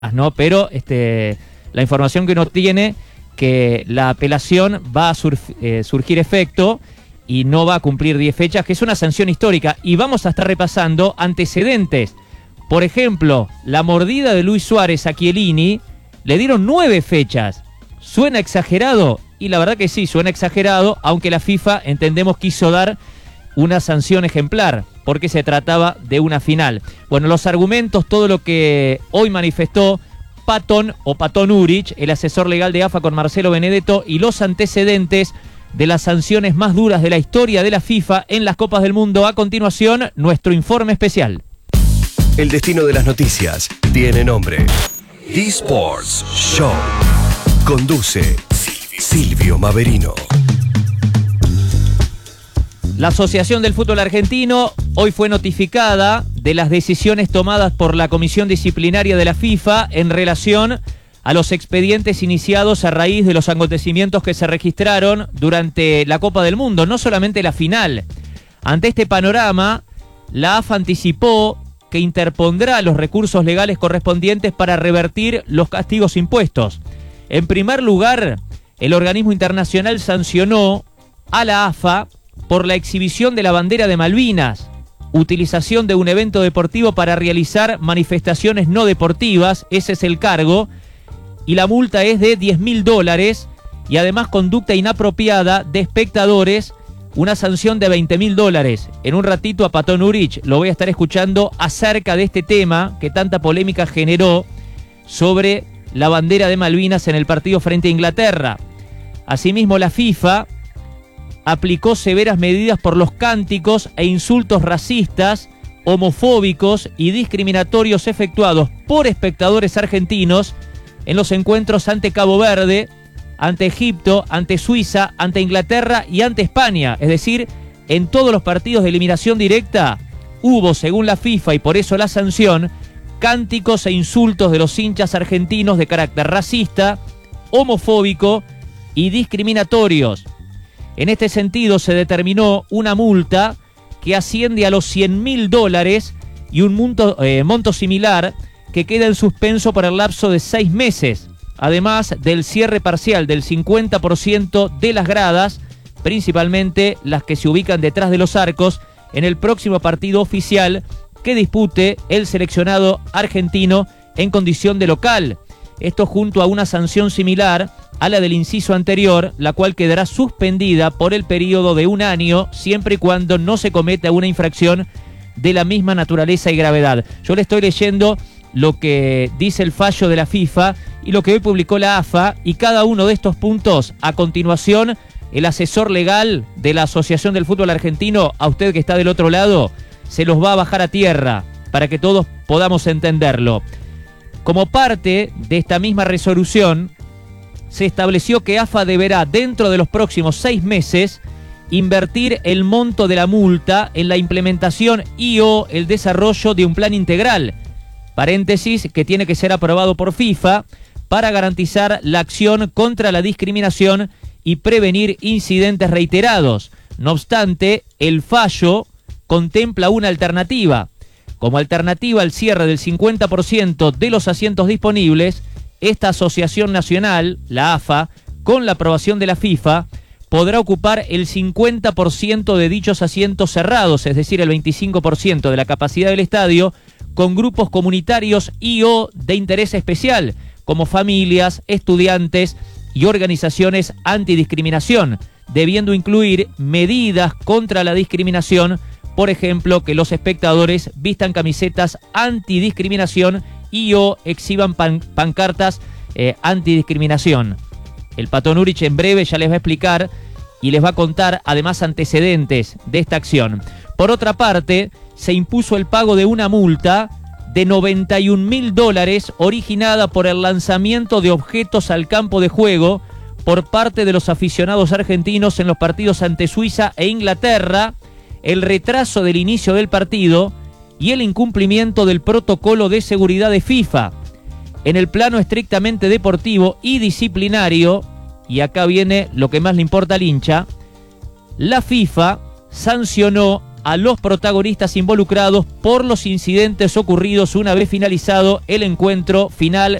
¿no? Pero la información que uno tiene, que la apelación va a surgir efecto y no va a cumplir 10 fechas, que es una sanción histórica. Y vamos a estar repasando antecedentes. Por ejemplo, la mordida de Luis Suárez a Chiellini le dieron 9 fechas. ¿Suena exagerado? Y la verdad que sí, suena exagerado, aunque la FIFA, entendemos, quiso dar una sanción ejemplar, porque se trataba de una final. Bueno, los argumentos, todo lo que hoy manifestó Patón Uric, el asesor legal de AFA con Marcelo Benedetto, y los antecedentes de las sanciones más duras de la historia de la FIFA en las Copas del Mundo. A continuación, nuestro informe especial. El destino de las noticias tiene nombre. eSports Show. Conduce Silvio Maverino. La Asociación del Fútbol Argentino hoy fue notificada de las decisiones tomadas por la Comisión Disciplinaria de la FIFA en relación a los expedientes iniciados a raíz de los acontecimientos que se registraron durante la Copa del Mundo, no solamente la final. Ante este panorama, la AFA anticipó que interpondrá los recursos legales correspondientes para revertir los castigos impuestos. En primer lugar, el organismo internacional sancionó a la AFA por la exhibición de la bandera de Malvinas, utilización de un evento deportivo para realizar manifestaciones no deportivas, ese es el cargo, y la multa es de $10.000, y además conducta inapropiada de espectadores, una sanción de $20.000. En un ratito a Patón Uric lo voy a estar escuchando acerca de este tema que tanta polémica generó sobre la bandera de Malvinas en el partido frente a Inglaterra. Asimismo, la FIFA aplicó severas medidas por los cánticos e insultos racistas, homofóbicos y discriminatorios efectuados por espectadores argentinos en los encuentros ante Cabo Verde, ante Egipto, ante Suiza, ante Inglaterra y ante España. Es decir, en todos los partidos de eliminación directa hubo, según la FIFA, y por eso la sanción, cánticos e insultos de los hinchas argentinos de carácter racista, homofóbico y discriminatorios. En este sentido se determinó una multa que asciende a los $100.000 y un monto similar que queda en suspenso por el lapso de 6 meses, además del cierre parcial del 50% de las gradas, principalmente las que se ubican detrás de los arcos, en el próximo partido oficial que dispute el seleccionado argentino en condición de local. Esto junto a una sanción similar a la del inciso anterior, la cual quedará suspendida por el periodo de 1 año, siempre y cuando no se cometa una infracción de la misma naturaleza y gravedad. Yo le estoy leyendo lo que dice el fallo de la FIFA y lo que hoy publicó la AFA, y cada uno de estos puntos, a continuación, el asesor legal de la Asociación del Fútbol Argentino, a usted que está del otro lado, se los va a bajar a tierra para que todos podamos entenderlo. Como parte de esta misma resolución, se estableció que AFA deberá, dentro de los próximos 6 meses, invertir el monto de la multa en la implementación y/o el desarrollo de un plan integral, paréntesis, que tiene que ser aprobado por FIFA, para garantizar la acción contra la discriminación y prevenir incidentes reiterados. No obstante, el fallo contempla una alternativa. Como alternativa al cierre del 50% de los asientos disponibles, esta asociación nacional, la AFA, con la aprobación de la FIFA, podrá ocupar el 50% de dichos asientos cerrados, es decir, el 25% de la capacidad del estadio, con grupos comunitarios y/o de interés especial, como familias, estudiantes y organizaciones antidiscriminación, debiendo incluir medidas contra la discriminación, por ejemplo, que los espectadores vistan camisetas antidiscriminación y/o exhiban pancartas antidiscriminación. El Patón Uric en breve ya les va a explicar y les va a contar además antecedentes de esta acción. Por otra parte, se impuso el pago de una multa de $91.000 originada por el lanzamiento de objetos al campo de juego por parte de los aficionados argentinos en los partidos ante Suiza e Inglaterra, el retraso del inicio del partido y el incumplimiento del protocolo de seguridad de FIFA. En el plano estrictamente deportivo y disciplinario, y acá viene lo que más le importa al hincha, la FIFA sancionó a los protagonistas involucrados por los incidentes ocurridos una vez finalizado el encuentro final